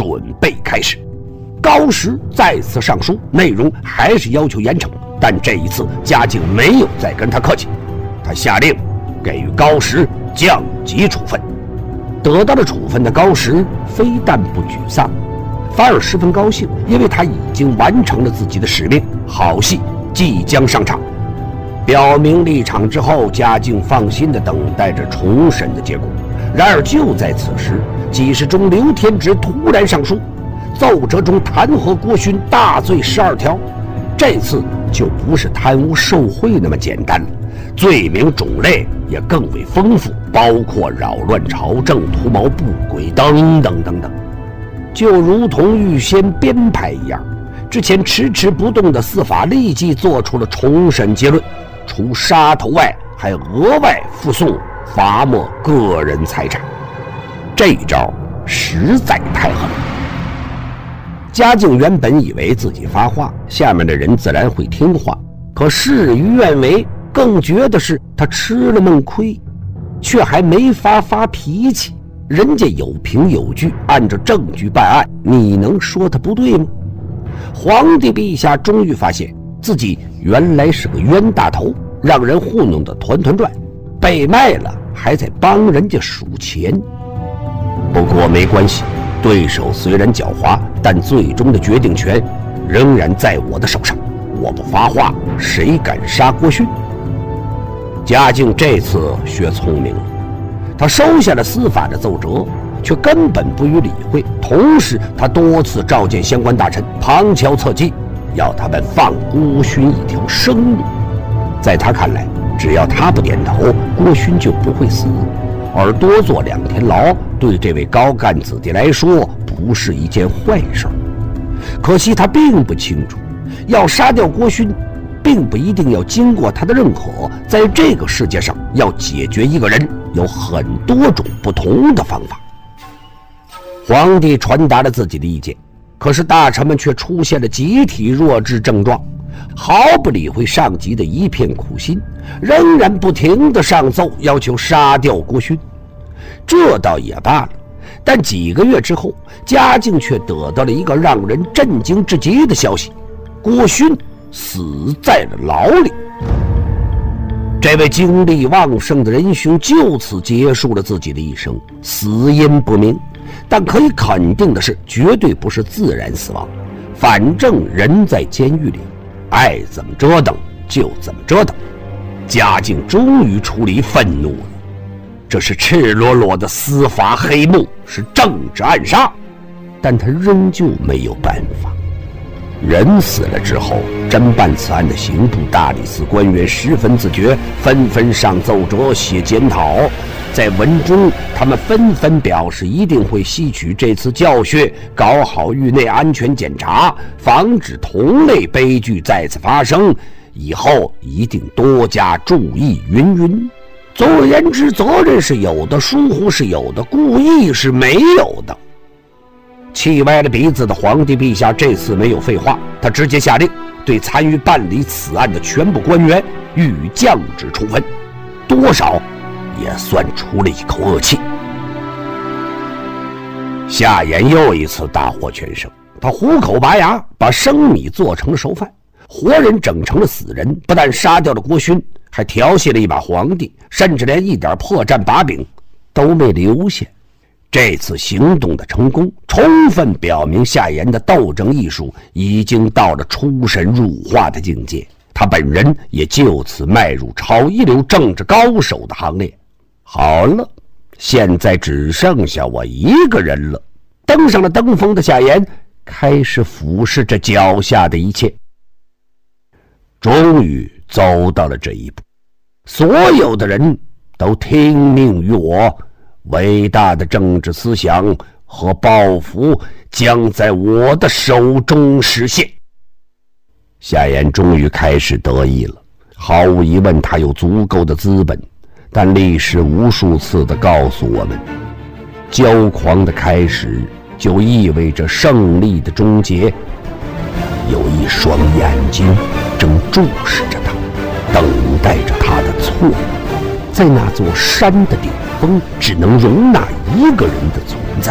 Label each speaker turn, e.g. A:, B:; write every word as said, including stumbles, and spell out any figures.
A: 准备开始。高石再次上书，内容还是要求严惩，但这一次嘉靖没有再跟他客气，他下令给予高石降级处分。得到了处分的高石非但不沮丧，反而十分高兴，因为他已经完成了自己的使命，好戏即将上场。表明立场之后，嘉靖放心地等待着重审的结果。然而就在此时，给事中刘天直突然上书，奏折中弹劾郭勋大罪十二条，这次就不是贪污受贿那么简单了，罪名种类也更为丰富，包括扰乱朝政、图谋不轨等等等等。就如同预先编排一样，之前迟迟不动的司法立即做出了重审结论，除杀头外，还额外附送罚没个人财产。这一招实在太狠了。嘉靖原本以为自己发话，下面的人自然会听话，可事与愿违，更觉得是他吃了闷亏，却还没法发脾气。人家有凭有据，按照证据办案，你能说他不对吗？皇帝陛下终于发现自己原来是个冤大头，让人糊弄得团团转，被卖了还在帮人家数钱。不过没关系，对手虽然狡猾，但最终的决定权仍然在我的手上。我不发话，谁敢杀郭勋？嘉靖这次学聪明了，他收下了司法的奏折，却根本不予理会。同时他多次召见相关大臣，旁敲侧击，要他们放郭勋一条生路。在他看来，只要他不点头，郭勋就不会死，而多坐两天牢对这位高干子弟来说不是一件坏事。可惜他并不清楚，要杀掉郭勋并不一定要经过他的认可。在这个世界上，要解决一个人有很多种不同的方法。皇帝传达了自己的意见，可是大臣们却出现了集体弱智症状，毫不理会上级的一片苦心，仍然不停地上奏要求杀掉郭勋。这倒也罢了，但几个月之后，嘉靖却得到了一个让人震惊至极的消息：郭勋死在了牢里。这位精力旺盛的仁兄就此结束了自己的一生，死因不明，但可以肯定的是，绝对不是自然死亡。反正人在监狱里，爱怎么折腾就怎么折腾。嘉靖终于出离愤怒了，这是赤裸裸的司法黑幕，是政治暗杀，但他仍旧没有办法。人死了之后，侦办此案的刑部大理寺官员十分自觉，纷纷上奏折写检讨。在文中，他们纷纷表示一定会吸取这次教训，搞好狱内安全检查，防止同类悲剧再次发生，以后一定多加注意云云。总而言之，责任是有的，疏忽是有的，故意是没有的。气歪了鼻子的皇帝陛下这次没有废话，他直接下令对参与办理此案的全部官员予以降职处分，多少也算出了一口恶气。夏言又一次大获全胜，他虎口拔牙，把生米做成了熟饭，活人整成了死人，不但杀掉了郭勋，还调戏了一把皇帝，甚至连一点破绽把柄都没留下。这次行动的成功，充分表明夏言的斗争艺术已经到了出神入化的境界，他本人也就此迈入超一流政治高手的行列。好了，现在只剩下我一个人了。登上了登峰的夏言开始俯视着脚下的一切，终于走到了这一步，所有的人都听命于我，伟大的政治思想和抱负将在我的手中实现。夏言终于开始得意了，毫无疑问他有足够的资本，但历史无数次地告诉我们，骄狂的开始就意味着胜利的终结。有一双眼睛正注视着他，等待着他的错误。在那座山的顶峰，只能容纳一个人的存在，